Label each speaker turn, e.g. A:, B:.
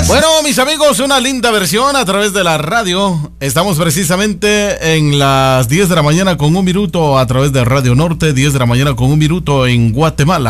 A: Bueno, mis amigos, una linda versión a través de la radio. Estamos precisamente en las 10 de la mañana con 1 minuto a través de Radio Norte, 10 de la mañana con 1 minuto en Guatemala.